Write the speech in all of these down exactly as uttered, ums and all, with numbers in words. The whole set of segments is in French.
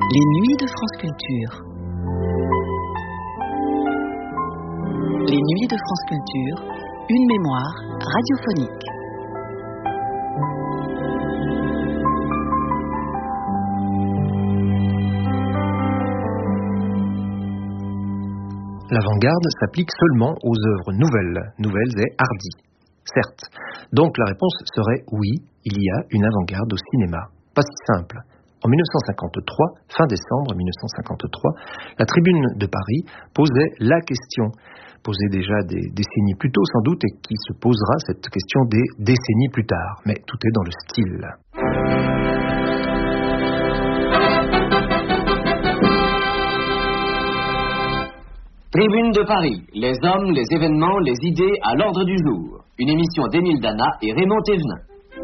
Les nuits de France Culture. Les nuits de France Culture, une mémoire radiophonique. L'avant-garde s'applique seulement aux œuvres nouvelles, nouvelles et hardies. Certes. Donc la réponse serait oui, il y a une avant-garde au cinéma. Pas si simple. En mille neuf cent cinquante-trois, fin décembre mille neuf cent cinquante-trois, la Tribune de Paris posait la question, posée déjà des décennies plus tôt sans doute, et qui se posera cette question des décennies plus tard. Mais tout est dans le style. Tribune de Paris, les hommes, les événements, les idées à l'ordre du jour. Une émission d'Émile Dana et Raymond Thévenin.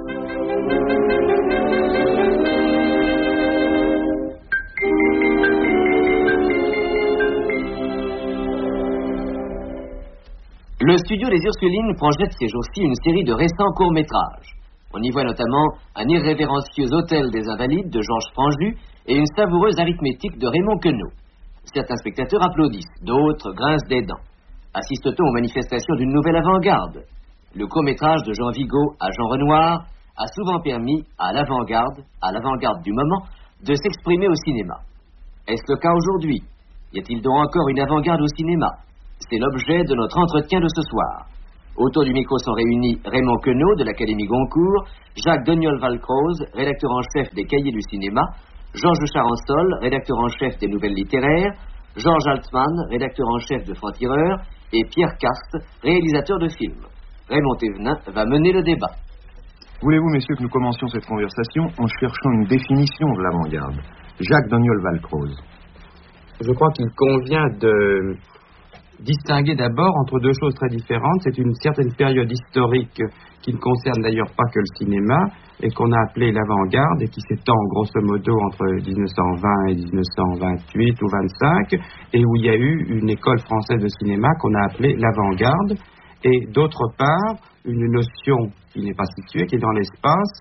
Le studio des Ursulines projette ces jours-ci une série de récents courts-métrages. On y voit notamment un irrévérencieux Hôtel des Invalides de Georges Franju et une savoureuse arithmétique de Raymond Queneau. Certains spectateurs applaudissent, d'autres grincent des dents. Assiste-t-on aux manifestations d'une nouvelle avant-garde? Le court-métrage de Jean Vigo à Jean Renoir a souvent permis à l'avant-garde, à l'avant-garde du moment, de s'exprimer au cinéma. Est-ce le cas aujourd'hui? Y a-t-il donc encore une avant-garde au cinéma? C'est l'objet de notre entretien de ce soir. Autour du micro sont réunis Raymond Queneau de l'Académie Goncourt, Jacques Doniol-Valcroze, rédacteur en chef des Cahiers du cinéma, Georges Charançol, rédacteur en chef des Nouvelles littéraires, Georges Altman, rédacteur en chef de Franc-Tireur, et Pierre Cast, réalisateur de films. Raymond Thévenin va mener le débat. Voulez-vous, messieurs, que nous commencions cette conversation en cherchant une définition de l'avant-garde? Jacques Doniol-Valcroze. Je crois qu'il convient de distinguer d'abord entre deux choses très différentes. C'est une certaine période historique qui ne concerne d'ailleurs pas que le cinéma et qu'on a appelé l'avant-garde et qui s'étend grosso modo entre dix-neuf cent vingt et dix-neuf cent vingt-huit ou vingt-cinq et où il y a eu une école française de cinéma qu'on a appelée l'avant-garde et d'autre part une notion qui n'est pas située, qui est dans l'espace,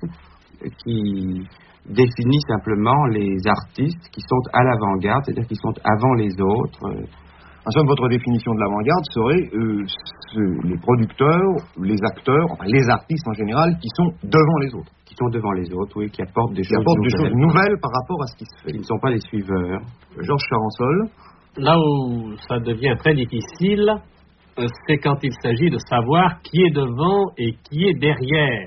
qui définit simplement les artistes qui sont à l'avant-garde, c'est-à-dire qui sont avant les autres. En somme, votre définition de l'avant-garde serait euh, ce, les producteurs, les acteurs, enfin les artistes en général, qui sont devant les autres. Qui sont devant les autres, oui, qui apportent des, qui choses, apportent nouvelles. des choses nouvelles par rapport à ce qui se fait. Qui ne sont pas les suiveurs. Georges Charançol. Là où ça devient très difficile, c'est quand il s'agit de savoir qui est devant et qui est derrière.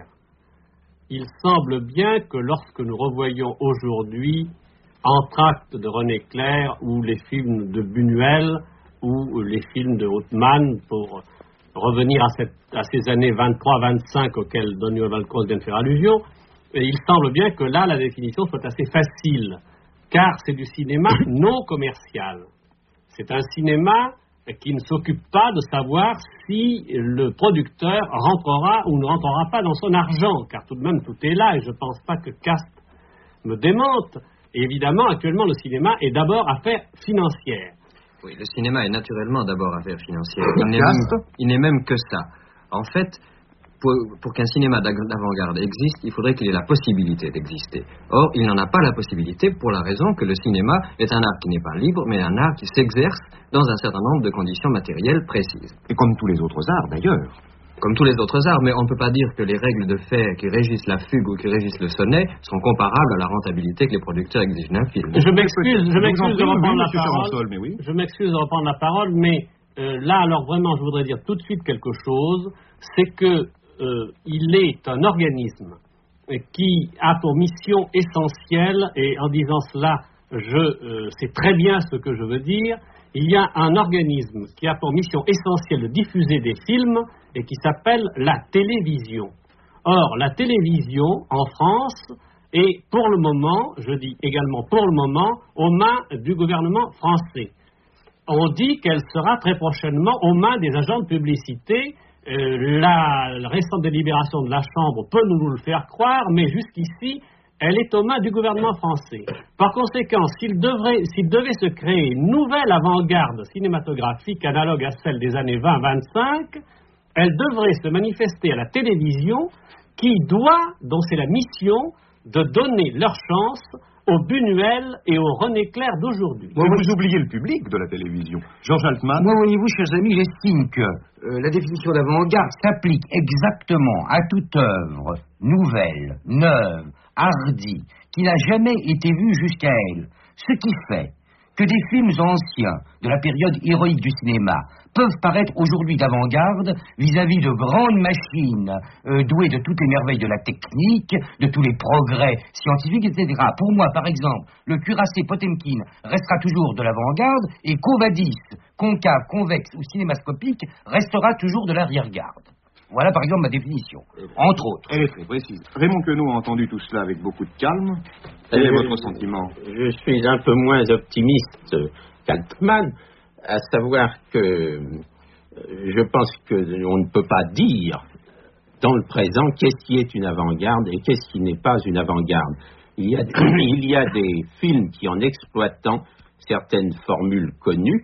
Il semble bien que lorsque nous revoyons aujourd'hui Entr'acte de René Clair ou les films de Buñuel ou les films de Hauptmann, pour revenir à, cette, à ces années vingt-trois vingt-cinq auxquelles Doniol-Valcroze vient de faire allusion, et il semble bien que là, la définition soit assez facile, car c'est du cinéma non commercial. C'est un cinéma qui ne s'occupe pas de savoir si le producteur rentrera ou ne rentrera pas dans son argent, car tout de même tout est là, et je ne pense pas que Cast me démente. Et évidemment, actuellement, le cinéma est d'abord affaire financière. Oui, le cinéma est naturellement d'abord affaire financière. Il n'est même, il n'est même que ça. En fait, pour, pour qu'un cinéma d'avant-garde existe, il faudrait qu'il ait la possibilité d'exister. Or, il n'en a pas la possibilité pour la raison que le cinéma est un art qui n'est pas libre, mais un art qui s'exerce dans un certain nombre de conditions matérielles précises. Et comme tous les autres arts, d'ailleurs. Comme tous les autres arts, mais on ne peut pas dire que les règles de fait qui régissent la fugue ou qui régissent le sonnet sont comparables à la rentabilité que les producteurs exigent d'un film. Je m'excuse, je m'excuse de reprendre la parole. Mais oui. Je m'excuse de reprendre la parole, mais euh, là, alors vraiment, je voudrais dire tout de suite quelque chose, c'est que euh, il est un organisme qui a pour mission essentielle, et en disant cela, je euh, sais très bien ce que je veux dire. Il y a un organisme qui a pour mission essentielle de diffuser des films et qui s'appelle la télévision. Or, la télévision, en France, est pour le moment, je dis également pour le moment, aux mains du gouvernement français. On dit qu'elle sera très prochainement aux mains des agents de publicité. Euh, la, la récente délibération de la Chambre peut nous le faire croire, mais jusqu'ici, elle est aux mains du gouvernement français. Par conséquent, s'il, devrait, s'il devait se créer une nouvelle avant-garde cinématographique analogue à celle des années vingt vingt-cinq, elle devrait se manifester à la télévision qui doit, dont c'est la mission, de donner leur chance au Buñuel et au René Clair d'aujourd'hui. Mais vous oubliez le public de la télévision. Georges Altman. Moi, voyez-vous, chers amis, j'estime que euh, la définition d'avant-garde s'applique exactement à toute œuvre nouvelle, neuve, hardie, qui n'a jamais été vue jusqu'à elle. Ce qui fait que des films anciens de la période héroïque du cinéma peuvent paraître aujourd'hui d'avant-garde vis-à-vis de grandes machines euh, douées de toutes les merveilles de la technique, de tous les progrès scientifiques, et cetera. Pour moi, par exemple, le cuirassé Potemkin restera toujours de l'avant-garde et Covadis, concave, convexe ou cinémascopique, restera toujours de l'arrière-garde. Voilà, par exemple, ma définition, entre autres. Elle est très précise. Raymond Queneau a entendu tout cela avec beaucoup de calme. Quel est votre sentiment? Je suis un peu moins optimiste qu'Altman, à savoir que je pense qu'on ne peut pas dire dans le présent qu'est-ce qui est une avant-garde et qu'est-ce qui n'est pas une avant-garde. Il y a, il y a des films qui, en exploitant certaines formules connues,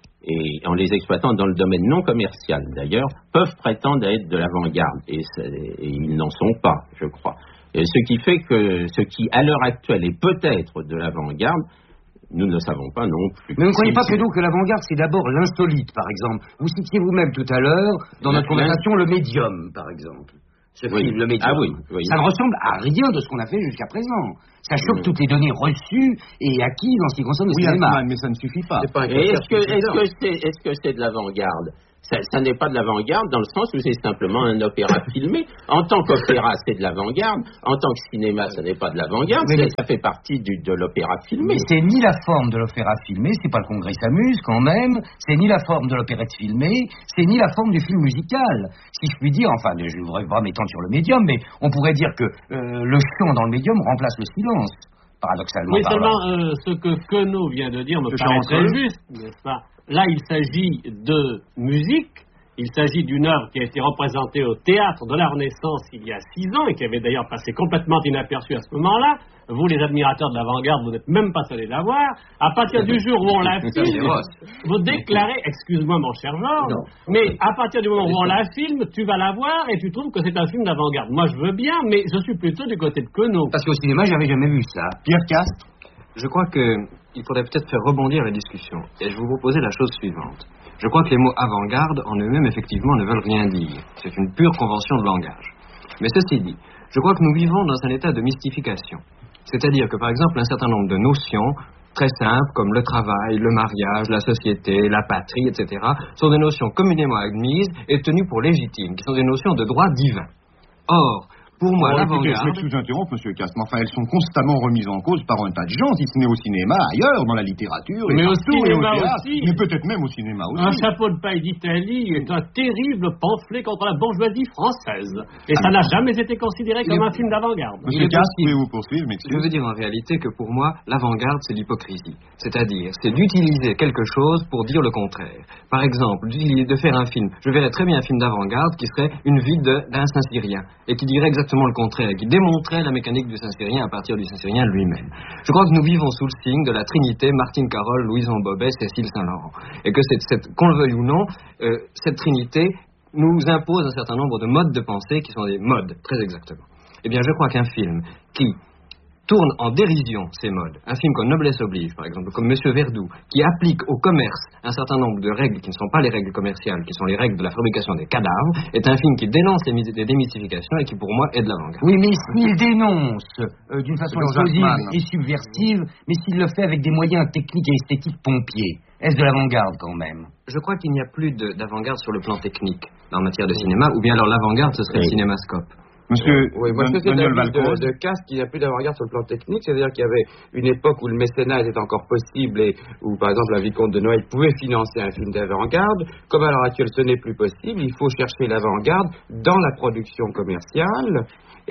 et en les exploitant dans le domaine non commercial d'ailleurs, peuvent prétendre être de l'avant-garde, et, et ils n'en sont pas, je crois. Et ce qui fait que ce qui, à l'heure actuelle, est peut-être de l'avant-garde, nous ne savons pas non plus. Mais vous ne croyez pas que donc que l'avant-garde, c'est d'abord l'insolite, par exemple? Vous citiez vous-même tout à l'heure, dans notre conversation, le médium, par exemple. Ce oui. film, le médium. Ah oui, oui. Ça ne ressemble à rien de ce qu'on a fait jusqu'à présent. Ça choque oui. toutes les données reçues et acquises en ce qui concerne le oui, cinéma. Altman, mais ça ne suffit pas. pas est-ce que est-ce que c'est est-ce que c'est de l'avant-garde? Ça, ça n'est pas de l'avant-garde dans le sens où c'est simplement un opéra filmé. En tant qu'opéra, c'est de l'avant-garde. En tant que cinéma, ça n'est pas de l'avant-garde. Mais ça fait partie du, de l'opéra filmé. Mais c'est ni la forme de l'opéra filmé, c'est pas le Congrès s'amuse quand même. C'est ni la forme de l'opérette filmée, c'est ni la forme du film musical. Si je puis dire, enfin, je ne voudrais pas m'étendre sur le médium, mais on pourrait dire que euh, le chant dans le médium remplace le silence. Paradoxalement. Oui, seulement euh, ce que Queneau vient de dire me paraît très juste, n'est-ce pas? Là, il s'agit de musique, il s'agit d'une œuvre qui a été représentée au Théâtre de la Renaissance il y a six ans et qui avait d'ailleurs passé complètement inaperçue à ce moment-là. Vous, les admirateurs de l'avant-garde, vous n'êtes même pas allés la voir. À partir du jour où on la filme, vous déclarez, excuse-moi mon cher Georges, mais à partir du moment où on la filme, tu vas la voir et tu trouves que c'est un film d'avant-garde. Moi, je veux bien, mais je suis plutôt du côté de Queneau. Parce qu'au cinéma, j'avais jamais vu ça. Pierre Castres. Je crois qu'il faudrait peut-être faire rebondir la discussion. Et je vous proposais la chose suivante. Je crois que les mots avant-garde, en eux-mêmes, effectivement, ne veulent rien dire. C'est une pure convention de langage. Mais ceci dit, je crois que nous vivons dans un état de mystification. C'est-à-dire que, par exemple, un certain nombre de notions très simples, comme le travail, le mariage, la société, la patrie, et cetera, sont des notions communément admises et tenues pour légitimes, qui sont des notions de droit divin. Or, pour moi, bon, l'avant-garde... Je vous interromps, monsieur Castres, mais enfin, elles sont constamment remises en cause par un tas de gens, si ce n'est au cinéma, ailleurs, dans la littérature, mais et au partout, cinéma et au théâtre, aussi. mais peut-être même au cinéma aussi. Un chapeau de paille d'Italie est un terrible pamphlet contre la bourgeoisie française. Et ça n'a jamais été considéré comme un film d'avant-garde. Monsieur Castres, pouvez-vous poursuivre, mais je veux dire en réalité que pour moi, l'avant-garde, c'est l'hypocrisie. C'est-à-dire, c'est d'utiliser quelque chose pour dire le contraire. Par exemple, de faire un film. Je verrais très bien un film d'avant-garde qui serait une vie d'un Saint-Cyrien et qui dirait exactement le contraire, qui démontrait la mécanique du Saint-Cyrien à partir du Saint-Cyrien lui-même. Je crois que nous vivons sous le signe de la Trinité Martine Carole, Louison Bobet, Cécile Saint-Laurent. Et que, cette, cette, qu'on le veuille ou non, euh, cette Trinité nous impose un certain nombre de modes de pensée qui sont des modes, très exactement. Eh bien, je crois qu'un film qui tourne en dérision ces modes, un film comme Noblesse oblige, par exemple, comme Monsieur Verdoux, qui applique au commerce un certain nombre de règles qui ne sont pas les règles commerciales, qui sont les règles de la fabrication des cadavres, est un film qui dénonce les, les démystifications et qui, pour moi, est de l'avant-garde. Oui, mais s'il dénonce euh, d'une façon explosive et subversive, mais s'il le fait avec des moyens techniques et esthétiques pompiers, est-ce de l'avant-garde quand même? Je crois qu'il n'y a plus de, d'avant-garde sur le plan technique en matière de cinéma, ou bien alors l'avant-garde, ce serait oui. le cinémascope. Monsieur oui, moi je suis d'avis de, de Castres qu'il n'y a plus d'avant-garde sur le plan technique, c'est-à-dire qu'il y avait une époque où le mécénat était encore possible et où par exemple la Vicomte de Noailles pouvait financer un film d'avant-garde. Comme à l'heure actuelle ce n'est plus possible, il faut chercher l'avant-garde dans la production commerciale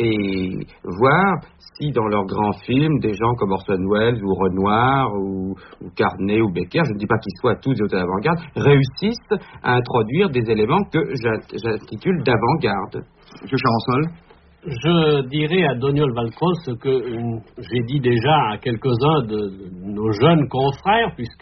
et voir si dans leurs grands films, des gens comme Orson Welles ou Renoir ou, ou Carnet ou Becker, je ne dis pas qu'ils soient tous des auteurs d'avant-garde, réussissent à introduire des éléments que j'intitule d'avant-garde. Monsieur Charançol. Je dirais à Doniol Valcros ce que euh, j'ai dit déjà à quelques-uns de, de nos jeunes confrères, puisqu'il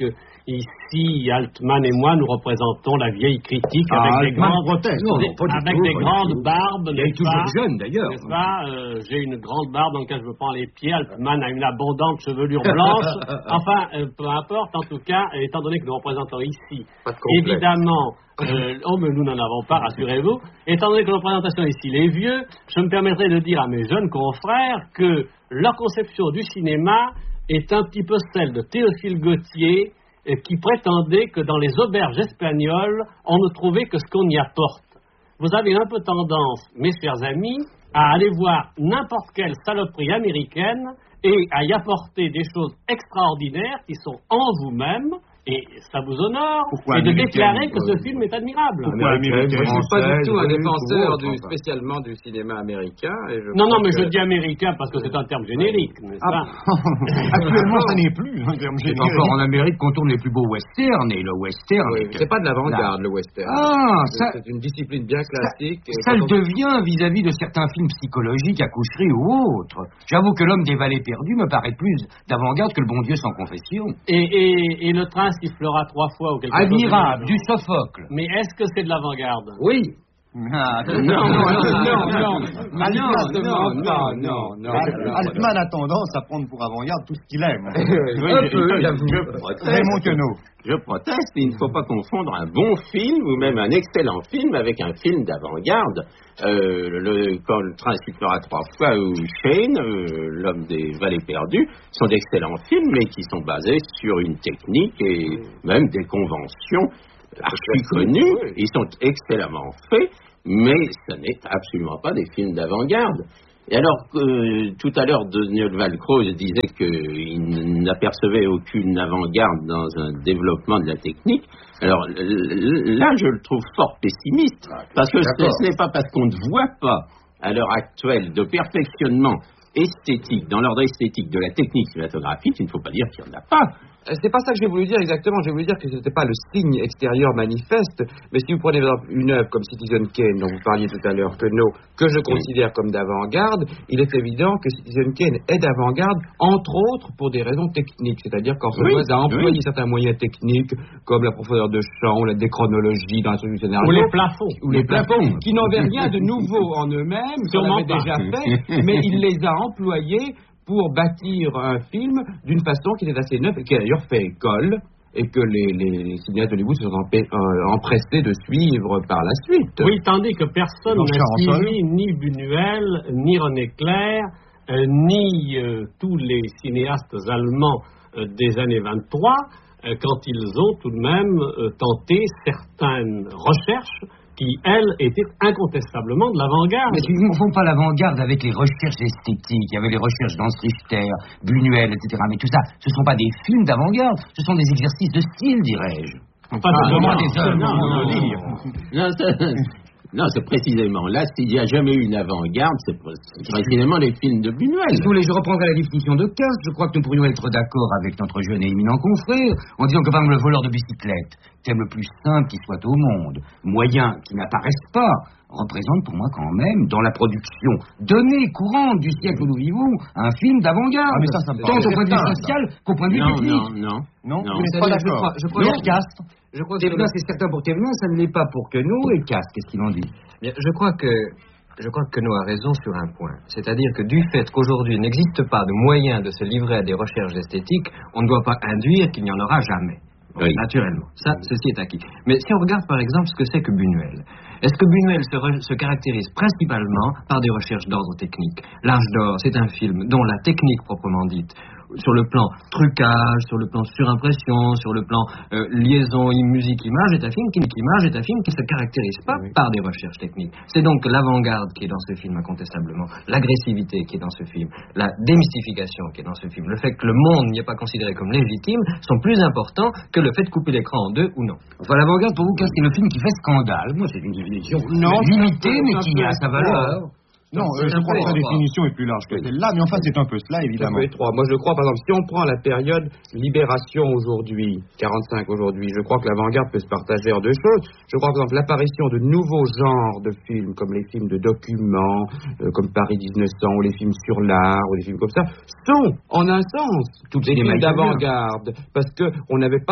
Ici, Altman et moi, nous représentons la vieille critique Ah, avec des Altman grandes, proteste. Non, non, pas du avec tout, des pas du grandes tout. barbes, Il est n'est-ce toujours pas, jeune, d'ailleurs. n'est-ce pas euh, J'ai une grande barbe dans laquelle je me prends les pieds. Altman a une abondante chevelure blanche. Enfin, euh, peu importe. En tout cas, étant donné que nous représentons ici, Pas de complexe. évidemment, euh, oh, mais nous n'en avons pas, rassurez-vous. Étant donné que nous représentons ici les vieux, je me permettrai de dire à mes jeunes confrères que leur conception du cinéma est un petit peu celle de Théophile Gautier, euh, qui prétendait que dans les auberges espagnoles, on ne trouvait que ce qu'on y apporte. Vous avez un peu tendance, mes chers amis, à aller voir n'importe quelle saloperie américaine et à y apporter des choses extraordinaires qui sont en vous-même, et ça vous honore, Pourquoi et de américaine, déclarer que euh, ce film est admirable. Pourquoi américaine, Je ne suis pas du française, tout un russe, défenseur ou autre, du, enfin. spécialement du cinéma américain. Et je Non, non, pense mais que- je dis américain parce que c'est un terme générique, n'est-ce Ah, pas? actuellement, ça n'est plus un terme C'est générique. encore en Amérique qu'on tourne les plus beaux westerns, et le western... Oui, est- c'est pas de l'avant-garde, le western. Ah, C'est- ça, c'est une discipline bien classique. et ça quand le on- devient vis-à-vis de certains films psychologiques, à coucherie ou autres. J'avoue que L'homme des vallées perdues me paraît plus d'avant-garde que Le bon Dieu sans confession. Et, et, et le train sifflera trois fois ou quelque chose. Admirable, de- du Sophocle. Mais est-ce que c'est de l'avant-garde? Oui. Ah, Non, non, non, non. Altman, non, non, non, non. Al- Altman a tendance à prendre pour avant-garde tout ce qu'il aime. Un peu, j'avoue. Je proteste. Raymond Queneau. Je proteste, il ne faut pas confondre un bon film ou même un excellent film avec un film d'avant-garde. Euh, le, quand le train sifflera trois fois ou Shane, euh, l'homme des vallées perdues, sont d'excellents films, mais qui sont basés sur une technique et même des conventions archi connues. Ils sont excellemment faits, mais ce n'est absolument pas des films d'avant-garde. Et alors, euh, tout à l'heure, Daniel Valcroze disait qu'il n'apercevait aucune avant-garde dans un développement de la technique. Alors l- là, je le trouve fort pessimiste, parce que ce ce n'est pas parce qu'on ne voit pas, à l'heure actuelle, de perfectionnement esthétique, dans l'ordre esthétique de la technique cinématographique, il ne faut pas dire qu'il n'y en a pas. Euh, C'est pas ça que j'ai voulu dire exactement. J'ai voulu dire que ce n'était pas le signe extérieur manifeste, mais si vous prenez par exemple une œuvre comme Citizen Kane, dont vous parliez tout à l'heure, Queneau, que je considère comme d'avant-garde, il est évident que Citizen Kane est d'avant-garde, entre autres pour des raisons techniques, c'est-à-dire qu'en se Oui, voit à employer oui. certains moyens techniques, comme la profondeur de champ, ou la déchronologie dans la structure du scénario, Ou les plafonds. ou les plafonds, qui n'avaient rien de nouveau en eux-mêmes, qu'on Sûrement avait pas. déjà fait, mais il les a employés pour bâtir un film d'une façon qui était assez neuve et qui a d'ailleurs fait école et que les, les cinéastes d'Hollywood se sont empé- euh, empressés de suivre par la suite. Oui, tandis que personne Donc, n'a Charançon. suivi ni Buñuel, ni René Clair, euh, ni euh, tous les cinéastes allemands euh, des années vingt-trois, euh, quand ils ont tout de même euh, tenté certaines recherches qui, elles, étaient incontestablement de l'avant-garde. Mais ils ne font pas l'avant-garde avec les recherches esthétiques. Il y avait les recherches dans Richter, Buñuel, et cetera. Mais tout ça, ce ne sont pas des films d'avant-garde, ce sont des exercices de style, dirais-je. Pas Ah, seulement non, des non, œuvres, non, non, non, non. dire. Non, c'est- non, c'est précisément là, s'il n'y a jamais eu une avant-garde, c'est pr- c'est précisément les films de Buñuel. Si vous voulez, je reprendrai la définition de Casse. Je crois que nous pourrions être d'accord avec notre jeune et éminent confrère en disant que, par exemple, le voleur de bicyclette, thème le plus simple qui soit au monde, moyen qui n'apparaisse pas, représente pour moi quand même, dans la production donnée, courante du siècle où nous vivons, un film d'avant-garde. Ah, mais ça, ça me tant paraît au point de vue certain, ça. social qu'au point de vue Non, technique. non, non. Non, Non. vous n'êtes C'est-à-dire, pas je d'accord. crois- je crois Non, que- Caste. je crois que Thévenin, c'est certain pour Thévenin, ça ne l'est pas pour Queneau et Caste. Qu'est-ce qu'il en dit? Bien, je crois que je crois que Queneau a raison sur un point. C'est-à-dire que du fait qu'aujourd'hui il n'existe pas de moyen de se livrer à des recherches esthétiques, on ne doit pas induire qu'il n'y en aura jamais. Bon, Oui. Naturellement. Ça, ceci est acquis. Mais si on regarde par exemple ce que c'est que Buñuel, est-ce que Buñuel se, re- se caractérise principalement par des recherches d'ordre technique? L'Âge d'or, c'est un film dont la technique proprement dite, sur le plan trucage, sur le plan surimpression, sur le plan euh, liaison musique-image, est un film qui, image est un film qui ne se caractérise pas Oui. par des recherches techniques. C'est donc l'avant-garde qui est dans ce film incontestablement, l'agressivité qui est dans ce film, la démystification qui est dans ce film, le fait que le monde n'y est pas considéré comme légitime sont plus importants que le fait de couper l'écran en deux ou non. Enfin, l'avant-garde, pour vous, Caste, c'est le film qui fait scandale. Moi, c'est une définition Non, limitée, c'est mais un qui peu a sa valeur. Non, C'est euh, je un crois peu que sa étroit. définition est plus large que celle-là, mais enfin, c'est un peu cela, C'est un évidemment. peu étroit. Moi, je crois, par exemple, si on prend la période Libération aujourd'hui, quarante-cinq aujourd'hui, je crois que l'avant-garde peut se partager en deux choses. Je crois, par exemple, l'apparition de nouveaux genres de films, comme les films de documents, euh, comme Paris dix-neuf cents, ou les films sur l'art, ou des films comme ça, sont, en un sens, Tout des cinéma films italien. d'avant-garde, parce qu'on n'avait pas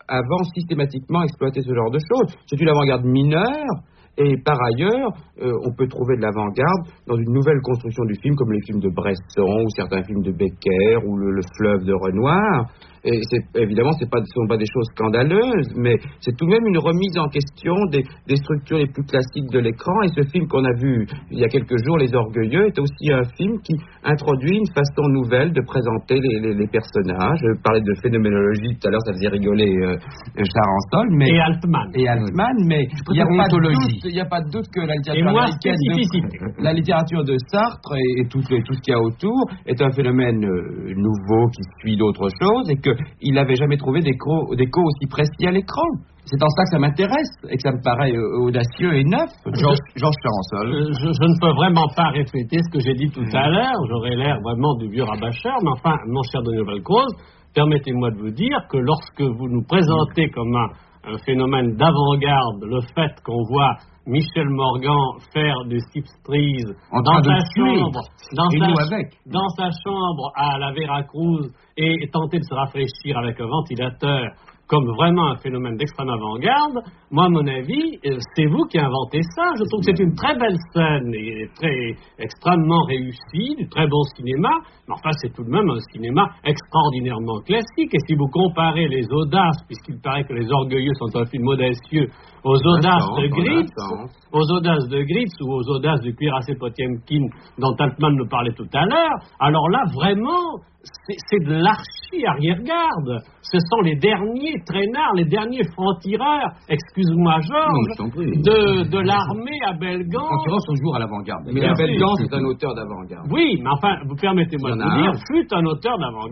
avant systématiquement exploité ce genre de choses. C'est une avant-garde mineure. Et par ailleurs, euh, on peut trouver de l'avant-garde dans une nouvelle construction du film, comme les films de Bresson, ou certains films de Becker, ou Le, le Fleuve de Renoir. Et c'est, évidemment, ce ne sont pas des choses scandaleuses, mais c'est tout de même une remise en question des, des structures les plus classiques de l'écran. Et ce film qu'on a vu il y a quelques jours, Les Orgueilleux, est aussi un film qui introduit une façon nouvelle de présenter les, les, les personnages. Je parlais de phénoménologie tout à l'heure, ça faisait rigoler euh, Charançol. Mais, et Altman. Et Altman, mais il n'y a, a pas de doute que la littérature moi, américaine, de, la littérature de Sartre et, et tout, et tout ce qu'il y a autour est un phénomène euh, nouveau qui suit d'autres choses et que il n'avait jamais trouvé d'écho, d'écho aussi précis à l'écran. C'est en ça que ça m'intéresse et que ça me paraît euh, audacieux et neuf. Georges Charançol. Je, je, je ne peux vraiment pas répéter ce que j'ai dit tout à l'heure. J'aurais l'air vraiment du vieux rabâcheur. Mais enfin, mon cher de Nouvelle-Cause, permettez-moi de vous dire que lorsque vous nous présentez comme un, un phénomène d'avant-garde le fait qu'on voit Michel Morgan faire du striptease dans sa chambre, dans sa, dans sa chambre à la Veracruz et tenter de se rafraîchir avec un ventilateur comme vraiment un phénomène d'extrême avant-garde, moi, à mon avis, c'est vous qui inventez ça. Je trouve que c'est une très belle scène et très extrêmement réussie, du très bon cinéma, mais enfin, c'est tout de même un cinéma extraordinairement classique. Et si vous comparez les audaces, puisqu'il paraît que Les Orgueilleux sont un film audacieux, aux audaces de Gritz, aux audaces de Gritz ou aux audaces du cuirassé Potiemkin dont Altman nous parlait tout à l'heure, alors là, vraiment, c'est, c'est de l'archi-arrière-garde. Ce sont les derniers traînards, les derniers francs-tireurs, excuse-moi Georges, de, de l'armée à Belgand. Les francs-tireurs sont toujours à l'avant-garde. Mais Abel Gance est un auteur d'avant-garde. Oui, mais enfin, vous permettez-moi de vous dire, fut un auteur d'avant-garde.